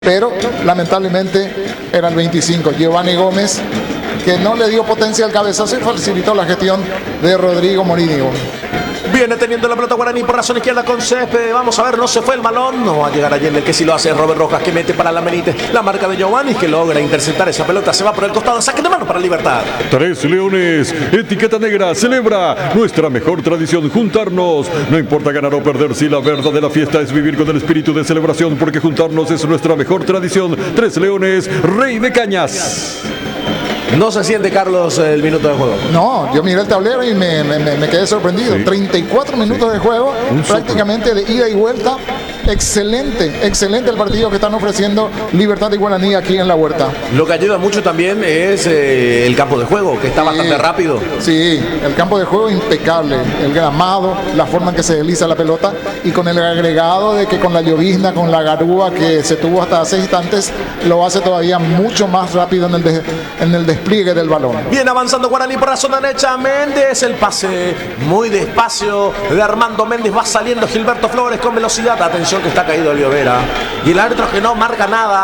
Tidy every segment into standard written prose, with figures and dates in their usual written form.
pero lamentablemente era el 25, Giovanni Gómez, que no le dio potencia al cabezazo y facilitó la gestión de Rodrigo Morínigo. Viene teniendo la pelota Guaraní por la zona izquierda con Césped. Vamos a ver, no se fue el balón. No va a llegar Allende, que sí lo hace Robert Rojas, que mete para la Benítez. La marca de Giovanni, que logra interceptar esa pelota. Se va por el costado. Saque de mano para Libertad. 3 Leones. Etiqueta Negra celebra nuestra mejor tradición, juntarnos. No importa ganar o perder, si la verdad de la fiesta es vivir con el espíritu de celebración, porque juntarnos es nuestra mejor tradición. 3 Leones, Rey de Cañas. No se siente, Carlos, el minuto de juego. No, yo miré el tablero y me quedé sorprendido. Sí. 34 minutos de juego, prácticamente de ida y vuelta. Excelente el partido que están ofreciendo Libertad y Guaraní aquí en la Huerta. Lo que ayuda mucho también es el campo de juego, que está bastante rápido. Sí, el campo de juego impecable, el gramado, la forma en que se desliza la pelota, y con el agregado de que con la llovizna, con la garúa que se tuvo hasta hace instantes, lo hace todavía mucho más rápido en el despliegue del balón. Viene avanzando Guaraní por la zona derecha. Méndez, el pase muy despacio de Armando Méndez, va saliendo Gilberto Flores con velocidad. Atención que está caído Elio Vera. Y el árbitro que no marca nada.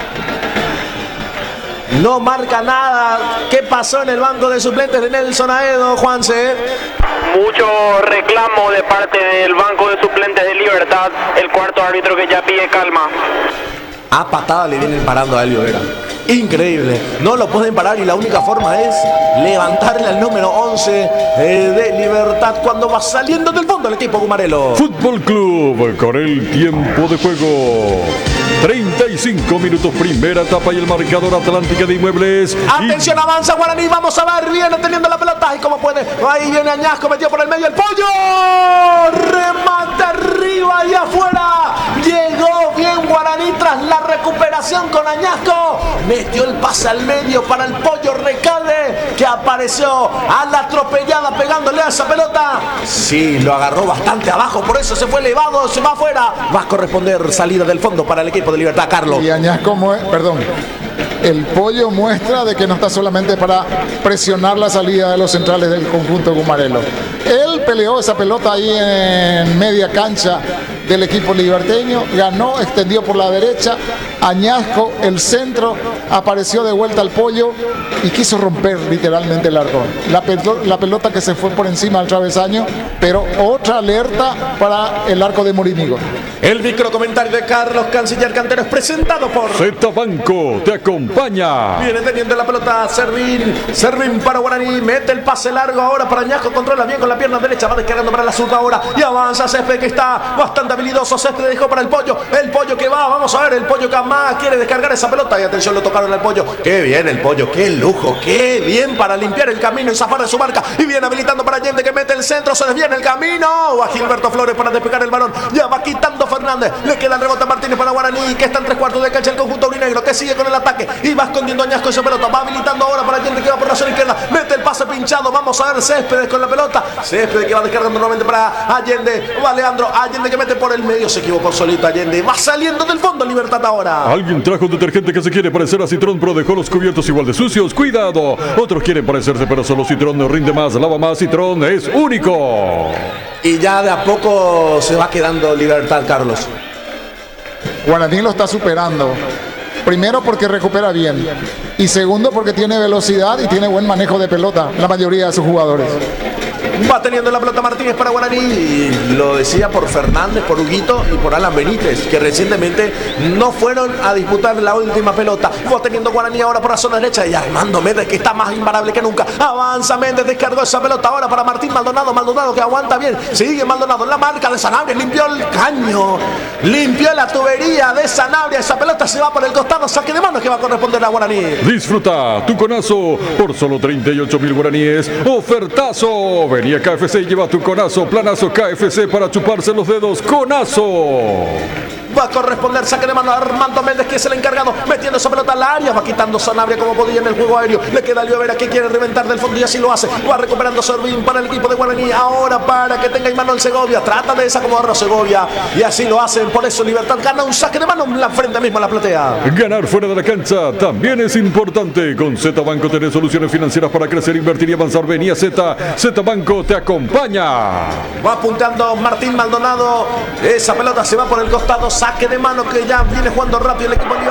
No marca nada. ¿Qué pasó en el banco de suplentes de Nelson Aedo, Juanse? Mucho reclamo de parte del banco de suplentes de Libertad. El cuarto árbitro que ya pide calma. A patada le vienen parando a Elio Vera. Increíble, no lo pueden parar y la única forma es levantarle al número 11 de Libertad cuando va saliendo del fondo el equipo Gumarelo. Fútbol Club con el tiempo de juego. 35 minutos, primera etapa y el marcador Atlántica de Inmuebles. Atención, avanza Guaraní, vamos a ver, viene teniendo la pelota y como puede, ahí viene Añasco, metió por el medio el pollo, remate arriba y afuera, llegó bien Guaraní tras la recuperación con Añasco, metió el pase al medio para el pollo Recalde, que apareció a la atropellada pegándole a esa pelota. Sí, lo agarró bastante abajo, por eso se fue elevado, se va afuera, va a corresponder salida del fondo para el equipo de Libertad, Carlos. Y Añasco, el pollo muestra de que no está solamente para presionar la salida de los centrales del conjunto gumarelo. Él peleó esa pelota ahí en media cancha del equipo liberteño, ganó, extendió por la derecha, Añasco, el centro, apareció de vuelta al pollo y quiso romper literalmente el arco. La pelota que se fue por encima del travesaño, pero otra alerta para el arco de Morínigo. El micro comentario de Carlos Canciller Cantero es presentado por Z Banco, te acompaña. Viene teniendo la pelota Servín para Guaraní, mete el pase largo ahora para Añasco, controla bien con la pierna derecha, va descargando para la zurda ahora y avanza Césped, que está bastante habilidoso. Césped dejó para el pollo que va, vamos a ver, el pollo que más quiere descargar esa pelota y atención, lo tocaron al pollo. Qué bien el pollo, qué lujo, qué bien para limpiar el camino y zafar de su marca, y viene habilitando para Allende, que mete el centro, se desviene el camino, va Gilberto Flores para despegar el balón, ya va quitando Fernández, le queda el rebote a Martínez para Guaraní, que está en 3/4 de cancha el conjunto aurinegro, que sigue con el ataque y va escondiendo Añasco esa pelota, va habilitando ahora para Allende, que va por la zona izquierda, mete el pase pinchado, vamos a ver Céspedes con la pelota, Céspedes que va descargando nuevamente para Allende, va Leandro, Allende que mete por el medio, se equivocó solito Allende, va saliendo del fondo Libertad ahora. Alguien trajo detergente que se quiere parecer a Citrón, pero dejó los cubiertos igual de sucios, cuidado, otros quieren parecerse, pero solo Citrón no rinde más, lava más, Citrón es único. Y ya de a poco se va quedando Libertad, Carlos. Guaraní lo está superando. Primero porque recupera bien y segundo porque tiene velocidad y tiene buen manejo de pelota la mayoría de sus jugadores. Va teniendo la pelota Martínez para Guaraní, y lo decía por Fernández, por Huguito y por Alan Benítez, que recientemente no fueron a disputar la última pelota. Va teniendo Guaraní ahora por la zona derecha y Armando Méndez, que está más imparable que nunca. Avanza Méndez, descargó esa pelota ahora para Martín Maldonado que aguanta bien, sigue Maldonado en la marca de Sanabria, limpió el caño, limpió la tubería de Sanabria, esa pelota se va por el costado, saque de manos que va a corresponder a Guaraní. Disfruta tu conazo por solo 38.000 guaraníes, ofertazo. Vení a KFC y lleva tu conazo, planazo KFC para chuparse los dedos, conazo. Va a corresponder saque de mano a Armando Méndez, que es el encargado, metiendo esa pelota al área, va quitando Sanabria como podía en el juego aéreo, le queda a Elio Vera, que quiere reventar del fondo y así lo hace, va recuperando Servín para el equipo de Guaraní, ahora para que tenga Imanol Segovia, trata de desacomodarlo a Segovia y así lo hacen, por eso Libertad gana un saque de mano en la frente misma a la platea. Ganar fuera de la cancha también es importante, con Z Banco tenés soluciones financieras para crecer, invertir y avanzar. Vení a Z Banco te acompaña. Va apuntando Martín Maldonado, esa pelota se va por el costado, saque de mano que ya viene jugando rápido el equipo